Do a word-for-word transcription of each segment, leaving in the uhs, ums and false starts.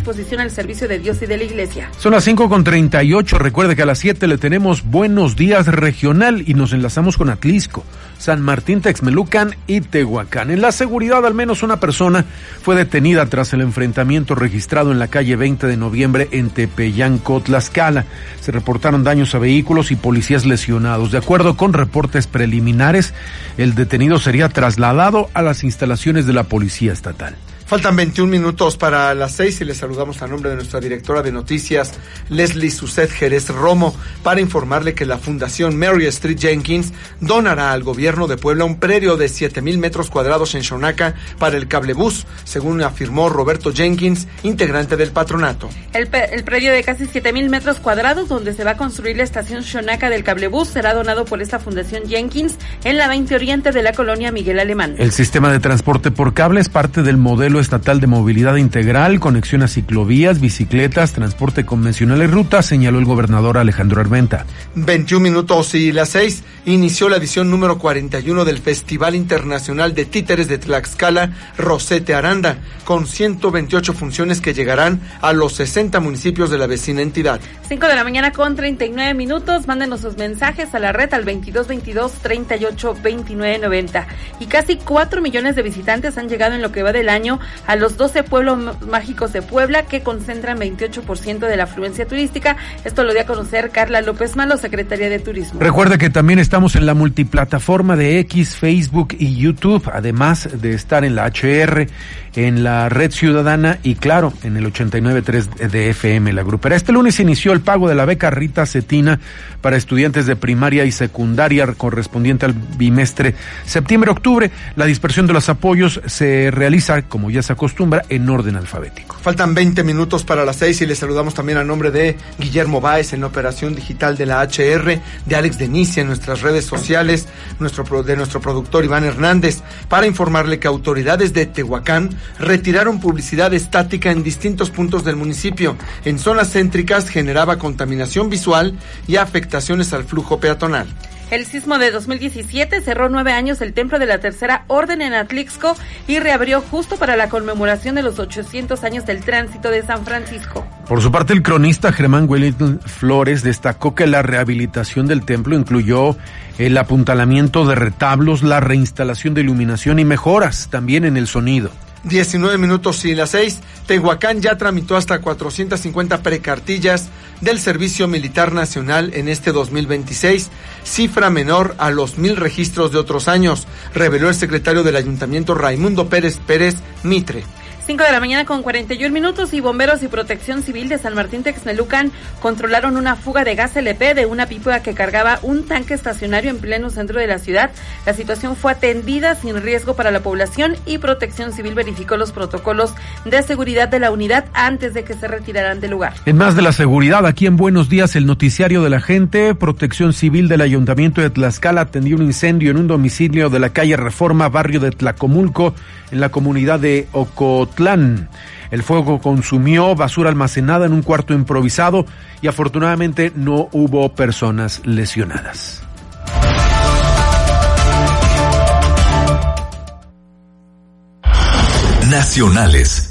disposición al servicio de Dios y de la Iglesia. Son las cinco con treinta y ocho. Recuerde que a las siete le tenemos Buenos Días Regional y nos enlazamos con Atlixco, San Martín, Texmelucan y Tehuacán. En la seguridad, al menos una persona fue detenida tras el enfrentamiento registrado en la calle veinte de noviembre en Tepeyanco, Tlaxcala. Se reportaron daños a vehículos y policías lesionados. De acuerdo con reportes preliminares, el detenido sería trasladado a las instalaciones de la Policía Estatal. Faltan veintiún minutos para las seis y les saludamos a nombre de nuestra directora de noticias, Leslie Suset Jerez Romo, para informarle que la Fundación Mary Street Jenkins donará al gobierno de Puebla un predio de siete mil metros cuadrados en Xonaca para el cablebús, según afirmó Roberto Jenkins, integrante del patronato. El, pe- el predio de casi siete mil metros cuadrados donde se va a construir la estación Xonaca del cablebús será donado por esta Fundación Jenkins en la veinte Oriente de la colonia Miguel Alemán. El sistema de transporte por cable es parte del modelo estatal de movilidad integral, conexión a ciclovías, bicicletas, transporte convencional y rutas, señaló el gobernador Alejandro Armenta. veintiún minutos y las seis, inició la edición número cuarenta y uno del Festival Internacional de Títeres de Tlaxcala, Rosete Aranda, con ciento veintiocho funciones que llegarán a los sesenta municipios de la vecina entidad. cinco de la mañana con treinta y nueve minutos, mándenos sus mensajes a la red al veintidós veintidós treinta y ocho veintinueve noventa. Y casi cuatro millones de visitantes han llegado en lo que va del año a los doce pueblos mágicos de Puebla, que concentran veintiocho por ciento de la afluencia turística. Esto lo dio a conocer Carla López Malo, secretaria de Turismo. Recuerde que también estamos en la multiplataforma de X, Facebook y YouTube, además de estar en la H R, en la Red Ciudadana y claro, en el ochenta y nueve punto tres de F M, la grupera. Este lunes inició el pago de la beca Rita Cetina para estudiantes de primaria y secundaria correspondiente al bimestre septiembre-octubre. La dispersión de los apoyos se realiza, como ya se acostumbra, en orden alfabético. Faltan veinte minutos para las seis y les saludamos también a nombre de Guillermo Báez en la operación digital de la H R, de Alex Denicia en nuestras redes sociales, nuestro de nuestro productor Iván Hernández, para informarle que autoridades de Tehuacán retiraron publicidad estática en distintos puntos del municipio. En zonas céntricas generaba contaminación visual y afectaciones al flujo peatonal. El sismo de dos mil diecisiete cerró nueve años el Templo de la Tercera Orden en Atlixco y reabrió justo para la conmemoración de los ochocientos años del tránsito de San Francisco. Por su parte, el cronista Germán Wellington Flores destacó que la rehabilitación del templo incluyó el apuntalamiento de retablos, la reinstalación de iluminación y mejoras también en el sonido. diecinueve minutos y las seis, Tehuacán ya tramitó hasta cuatrocientas cincuenta precartillas del Servicio Militar Nacional en este dos mil veintiséis, cifra menor a los mil registros de otros años, reveló el secretario del Ayuntamiento Raimundo Pérez Pérez Mitre. cinco de la mañana con cuarenta y un minutos y bomberos y protección civil de San Martín Texmelucan controlaron una fuga de gas L P de una pipa que cargaba un tanque estacionario en pleno centro de la ciudad. La situación fue atendida sin riesgo para la población y protección civil verificó los protocolos de seguridad de la unidad antes de que se retiraran del lugar. En más de la seguridad, aquí en Buenos Días, el noticiario de la gente, protección civil del Ayuntamiento de Tlaxcala atendió un incendio en un domicilio de la calle Reforma, barrio de Tlacomulco, en la comunidad de Ocotlán. El fuego consumió basura almacenada en un cuarto improvisado y afortunadamente no hubo personas lesionadas. Nacionales.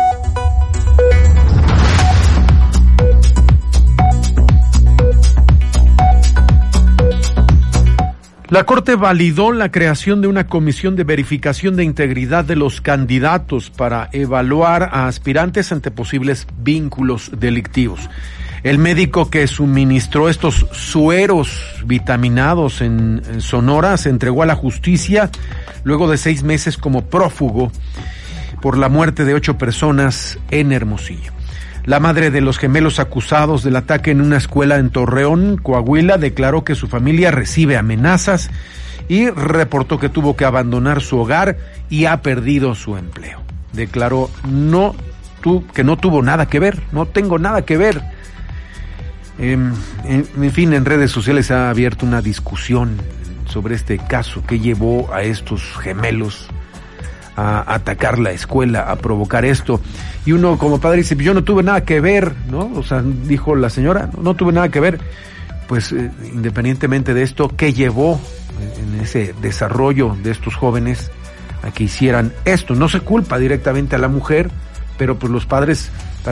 La Corte validó la creación de una comisión de verificación de integridad de los candidatos para evaluar a aspirantes ante posibles vínculos delictivos. El médico que suministró estos sueros vitaminados en, en Sonora se entregó a la justicia luego de seis meses como prófugo por la muerte de ocho personas en Hermosillo. La madre de los gemelos acusados del ataque en una escuela en Torreón, Coahuila, declaró que su familia recibe amenazas y reportó que tuvo que abandonar su hogar y ha perdido su empleo. Declaró no, tu, que no tuvo nada que ver, no tengo nada que ver. Eh, en, en fin, en redes sociales ha abierto una discusión sobre este caso que llevó a estos gemelos a atacar la escuela, a provocar esto. Y uno como padre dice, yo no tuve nada que ver, ¿no? O sea, dijo la señora, no, no tuve nada que ver. Pues eh, independientemente de esto, ¿qué llevó en ese desarrollo de estos jóvenes a que hicieran esto? No se culpa directamente a la mujer, pero pues los padres